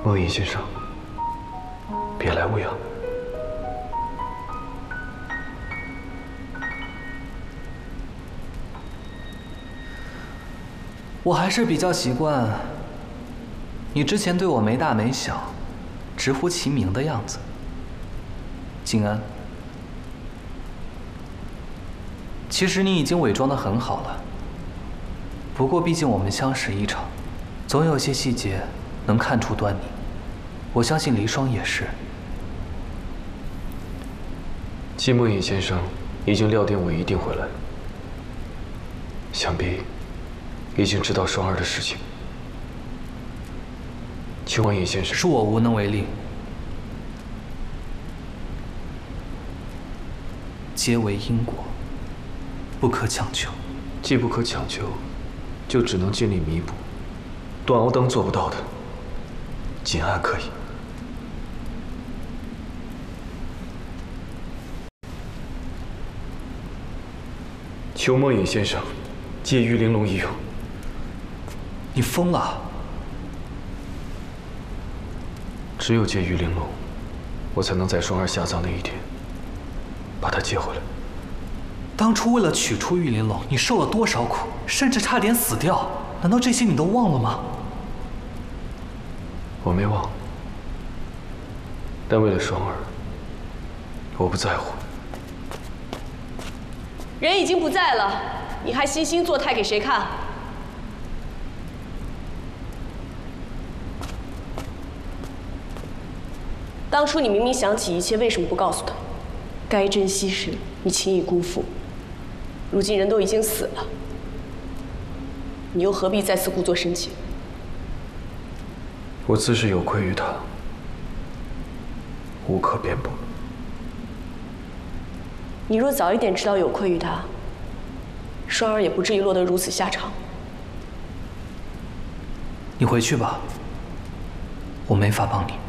梦影先生，别来无恙。 我还是比较习惯你之前对我没大没小、直呼其名的样子。静安，其实你已经伪装得很好了。不过毕竟我们相识一场，总有些细节能看出端倪。我相信离霜也是。 季梦影先生已经料定我一定会来，想必已经知道双儿的事情。求梦影先生， 是我无能为力。皆为因果，不可强求。 既不可强求，就只能尽力弥补。段鳌登做不到的，锦安可以。求梦影先生借玉玲珑一用。 你疯了！ 只有借玉玲珑，我才能在双儿下葬那一天把她接回来。 当初为了取出玉玲珑，你受了多少苦，甚至差点死掉。难道这些你都忘了吗？ 我没忘，但为了双儿，我不在乎。 人已经不在了，你还惺惺作态给谁看？当初你明明想起一切，为什么不告诉他？该珍惜时你轻易辜负，如今人都已经死了，你又何必再次故作深情？ 我自是有愧于他，无可辩驳。 你若早一点知道有愧于他，双儿也不至于落得如此下场。 你回去吧，我没法帮你。